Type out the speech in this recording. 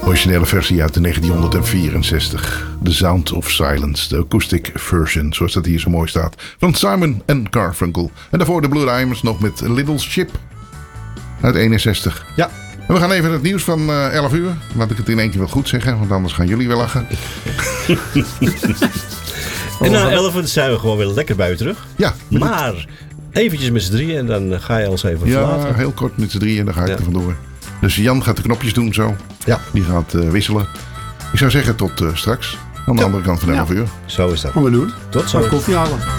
Originele versie uit de 1964. The Sound of Silence. De acoustic version, zoals dat hier zo mooi staat. Van Simon & Garfunkel. En daarvoor de Blue Diamonds nog met Little Ship. Uit 61. Ja. En we gaan even naar het nieuws van 11 uur. Laat ik het in één keer wel goed zeggen. Want anders gaan jullie wel lachen. En na 11 zijn we gewoon weer lekker bij u terug. Ja. Maar eventjes met z'n drieën en dan ga je ons even verlaten. Ja, heel kort met z'n drieën. En dan ga ik er vandoor. Dus Jan gaat de knopjes doen zo. Ja. Die gaat wisselen. Ik zou zeggen tot straks. Aan de andere kant van 11 uur. Zo is dat. Gaan we doen. Tot zo. Koffie halen.